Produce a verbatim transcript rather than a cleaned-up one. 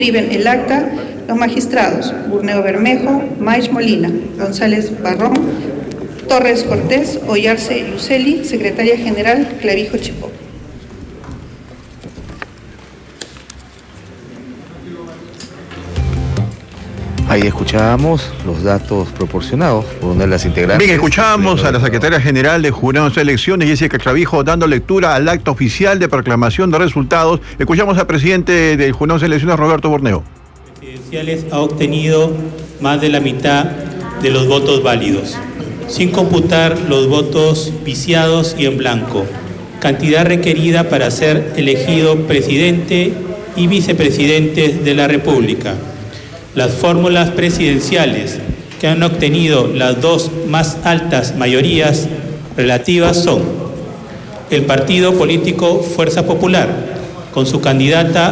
Escriben el acta los magistrados Burneo Bermejo, Maich Molina, González Barrón, Torres Cortés, Oyarce Yuseli, Secretaria General Clavijo Chipó. Ahí escuchábamos los datos proporcionados por una de las integrantes. Bien, escuchábamos a la secretaria general de Jurados de Elecciones, Jessica Clavijo, dando lectura al acta oficial de proclamación de resultados. Escuchamos al presidente del Jurado de Elecciones, Roberto Burneo. Presidenciales ha obtenido más de la mitad de los votos válidos, sin computar los votos viciados y en blanco, cantidad requerida para ser elegido presidente y vicepresidentes de la República. Las fórmulas presidenciales que han obtenido las dos más altas mayorías relativas son el partido político Fuerza Popular, con su candidata